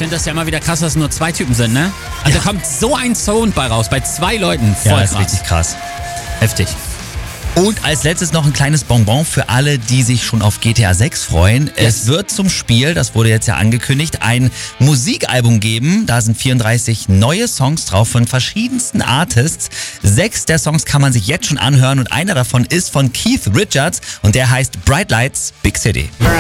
finde das ja immer wieder krass, dass es nur 2 Typen sind, ne? Also da kommt so ein Sound bei raus, bei 2 Leuten. Voll Ja, das ist krass. richtig krass. Heftig. Und als letztes noch ein kleines Bonbon für alle, die sich schon auf GTA 6 freuen. Es wird zum Spiel, das wurde jetzt ja angekündigt, ein Musikalbum geben. Da sind 34 neue Songs drauf von verschiedensten Artists. 6 der Songs kann man sich jetzt schon anhören und einer davon ist von Keith Richards und der heißt Bright Lights, Big City.